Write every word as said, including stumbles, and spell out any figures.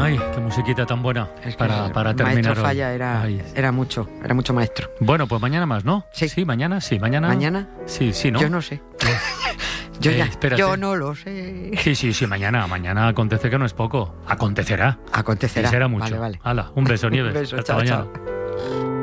Ay, qué musiquita tan buena Es que para, el para terminar Maestro hoy. Falla era, Ay. era mucho, era mucho maestro. Bueno, pues mañana más, ¿no? Sí. Sí, mañana, sí, mañana. ¿Mañana? Sí, sí, ¿no? Yo no sé. Yo Eh, ya, espérate. yo no lo sé. Sí, sí, sí, mañana. Mañana acontece que no es poco. Acontecerá. Acontecerá. Y será mucho. Vale, vale. Hala, un beso, Nieves. Un beso, Hasta chao, mañana. chao.